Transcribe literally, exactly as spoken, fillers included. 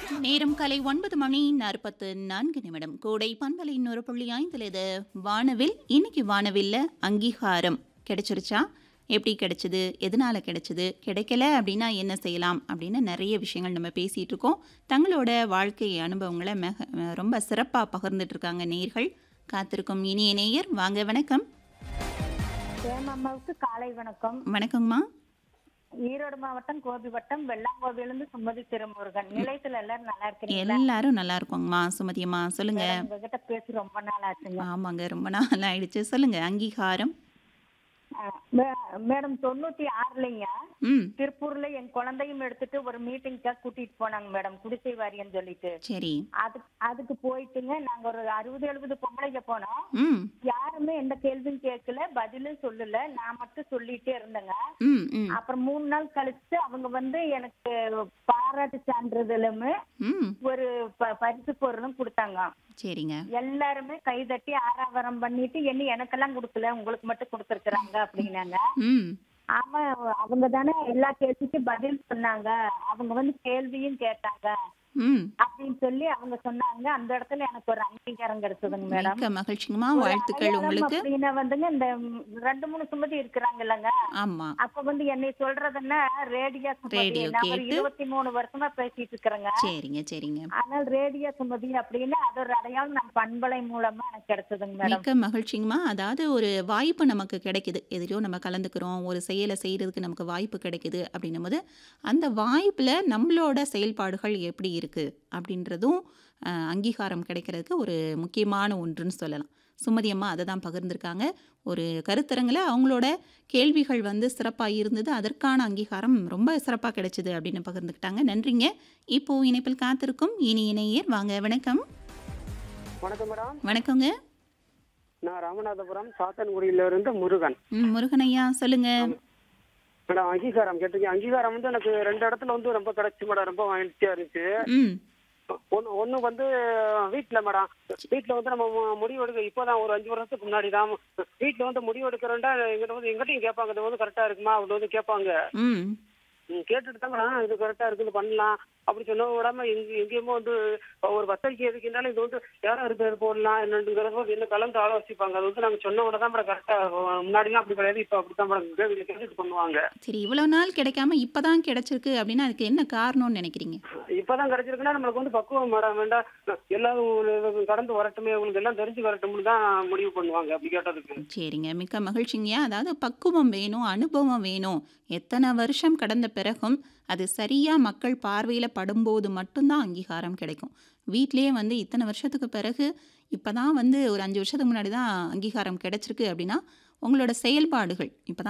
நேரம் காலை ஒன்பது மணி நாற்பத்து நான்கு நிமிடம். கோடை பண்பலை இன்னொரு புள்ளி ஐந்தில் இது வானவில். இன்னைக்கு வானவில்ல அங்கீகாரம் கிடைச்சிருச்சா, எப்படி கிடைச்சது, எதனால கிடைச்சது, கிடைக்கல அப்படின்னா என்ன செய்யலாம் அப்படின்னு நிறைய விஷயங்கள் நம்ம பேசிகிட்டு இருக்கோம். தங்களோட வாழ்க்கை அனுபவங்களை மிக ரொம்ப சிறப்பாக பகிர்ந்துட்டு இருக்காங்க நேயர்கள். காத்திருக்கும் இனிய நேயர் வாங்க. வணக்கம். அம்மாவுக்கு காலை வணக்கம். வணக்கங்கம்மா. ஈரோடு மாவட்டம் கோபி வட்டம் வெள்ளாங்கோவிலிருந்து சுமதி திருமுருகன். நிலையத்துல எல்லாரும் நல்லா இருக்கீங்களா? எல்லாரும் நல்லா இருக்கோங்கம்மா. சுமதியம்மா சொல்லுங்க. உங்ககிட்ட பேசி ரொம்ப நாள் ஆச்சுங்க. ஆமாங்க, ரொம்ப நாள் ஆயிடுச்சு. சொல்லுங்க. அங்கீகாரம். மேடம் தொண்ணூத்தி ஆறுலங்க ம் திருப்பூர்ல என் குழந்தையும் எடுத்துட்டு ஒரு மீட்டிங்காக கூட்டிட்டு போனாங்க மேடம், குடிசை வாரியன்னு சொல்லிட்டு. சரி. அது அதுக்கு போயிட்டுங்க நாங்க ஒரு அறுபது எழுபது பொம்பளைங்க போனோம். ம் யாருமே எந்த கேள்வியும் கேட்கல, பதிலும் சொல்லல. நான் மட்டும் சொல்லிட்டே இருந்தேங்க. ம் ம் அப்புறம் மூணு நாள் கழிச்சு அவங்க வந்து எனக்கு பாராட்டு சான்றிதழும் ம் ஒரு ப- பரிசு பொருளும் கொடுத்தாங்க. சரிங்க. எல்லாருமே கை தட்டி ஆராவரம் பண்ணிட்டு என்ன எனக்கெல்லாம் கொடுக்கல, உங்களுக்கு மட்டும் கொடுத்துருக்குறாங்க அப்படின்னாங்க. ம் ஆமா, அவங்க தானே எல்லா கேள்விக்கும் பதில் சொன்னாங்க, அவங்க வந்து கேள்வியும் கேட்டாங்க ம் அப்படின்னு சொல்லி அவங்க சொன்னாங்க. அந்த இடத்துல எனக்கு ஒரு அங்கீகாரம் கிடைச்சதுங்க மேடம். மிக்க மகிழ்ச்சிங்கம்மா. ஒரு வாழ்த்துக்கள் அடையாளம் உங்களுக்கு. அப்படின்னா வந்துங்க இந்த ரெண்டு மூணு சுமதி இருக்கிறாங்க இல்லங்க, ஆமா. அப்ப வந்து என்னை சொல்றதுன்னா ரேடியோ சுமதி. ரேடியோ நான் ஒரு கேட்டு. இருபத்தி மூணு வருஷமா பேசிட்டு இருக்கிறேங்க. சரிங்க சரிங்க. ஆனால் ரேடியோ சுமதி அப்படின்னு அது ஒரு அடையாளம் நம்ம பண்பலை மூலமா எனக்கு கிடைச்சதுங்க மேடம். மிக்க மகிழ்ச்சிங்கம்மா. அதாவது ஒரு வாய்ப்பு நமக்கு கிடைக்குது, எதிலையோ நம்ம கலந்துக்கிறோம், ஒரு செயலை செய்யறதுக்கு நமக்கு வாய்ப்பு கிடைக்குது அப்படின்னும் போது அந்த வாய்ப்புல நம்மளோட செயல்பாடுகள் எப்படி இருக்கு அப்படின்றதும் அஹ், அங்கீகாரம் கிடைக்கிறதுக்கு ஒரு முக்கியமான ஒன்றுன்னு சொல்லலாம். சுமதி அம்மா அதை தான் பகிர்ந்திருக்காங்க. ஒரு கருத்தரங்கில் அவங்களோட கேள்விகள் வந்து சிறப்பாக இருந்தது, அதற்கான அங்கீகாரம் ரொம்ப சிறப்பாக கிடைச்சிது அப்படின்னு பகிர்ந்துக்கிட்டாங்க. நன்றிங்க. இப்போ இணைப்பில் காத்திருக்கும் இனி இணையர் வாங்க. வணக்கம். வணக்கம் மேடம். வணக்கங்க. நான் ராமநாதபுரம் சாத்தன்குடியில இருந்து முருகன். ம் முருகன் ஐயா சொல்லுங்க. மேடம் அங்கீகாரம் கேட்டிருக்கேன். அங்கீகாரம் வந்து எனக்கு ரெண்டு இடத்துல வந்து ரொம்ப கிடைச்சு மேடம், ரொம்ப மகிழ்ச்சியா இருந்துச்சு. ம் ஒன்று ஒன்று வந்து வீட்டில் மேடம், வீட்டில் வந்து நம்ம மு- முடிவு எடுக்க இப்போதான் ஒரு அஞ்சு வருஷத்துக்கு முன்னாடி தான் வீட்டில் வந்து முடிவு எடுக்கிறோம்டா எங்கிட்ட வந்து எங்கிட்டையும் கேட்பாங்க, இது வந்து கரெக்டாக இருக்குமா அப்படின்னு வந்து கேட்பாங்க. ம் ம், கேட்டுட்டு தான் மேடம் இது கரெக்டாக இருக்குது பண்ணலாம் அப்படி சொன்ன விடாம எங்க எங்கேயுமோ வந்து ஒரு பத்திரிக்கை எதுக்குனாலும் இது வந்து யாரும் இருக்கிறது போடலாம் என்னங்கிறது வந்து என்ன கலந்து ஆலோசிப்பாங்க. அது வந்து நாங்கள் சொன்ன விட தான் மேடம் கரெக்டாக, முன்னாடிலாம் அப்படி கிடையாது, இப்போ அப்படி தான் மேடம் கேள்வி கேட்டுட்டு பண்ணுவாங்க. சரி, இவ்வளோ நாள் கிடைக்காம இப்பதான் கிடைச்சிருக்கு அப்படின்னா அதுக்கு என்ன காரணம்னு நினைக்கிறீங்க? இப்பதான் கிடைச்சிருக்குன்னா நம்மளுக்கு வந்து பக்குவம் மேடம் வேண்டாம், எல்லாரும் ஒரு கடந்து வரட்டுமே, உங்களுக்கு எல்லாம் தெரிஞ்சு வரட்டும்னு தான் முடிவு பண்ணுவாங்க அப்படி கேட்டதுக்கு. சரிங்க, மிக்க மகிழ்ச்சிங்கய்யா. அதாவது பக்குவம் வேணும், அனுபவம் வேணும். எத்தனை வருஷம் கடந்த பிறகும் அது சரியாக மக்கள் பார்வையில் படும்போது மட்டும்தான் அங்கீகாரம் கிடைக்கும். வீட்டிலேயே வந்து இத்தனை வருஷத்துக்கு பிறகு இப்போ தான் வந்து ஒரு அஞ்சு வருஷத்துக்கு முன்னாடி தான் அங்கீகாரம் கிடைச்சிருக்கு அப்படின்னா உங்களோட செயல்பாடுகள் இப்போ